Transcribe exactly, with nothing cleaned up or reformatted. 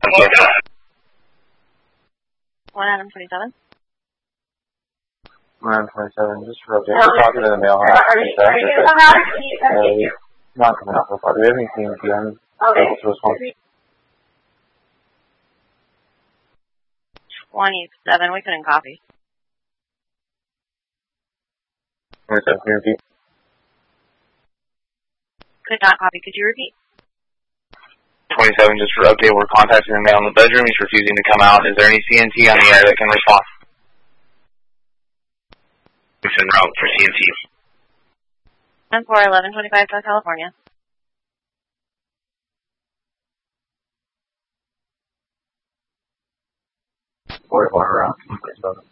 one Adam twenty-seven. one Adam twenty-seven, just for update. We're talking to the mail house. Uh, not coming out so far. Do we have any C N T on this one? twenty-seven, we couldn't copy. twenty-seven, can you repeat? Could not copy. Could you repeat? twenty-seven, just for update, we're contacting the male in the bedroom. He's refusing to come out. Is there any C N T on the air that can respond? It's en route for C N T. ten four eleven twenty-five South California. forty-four around.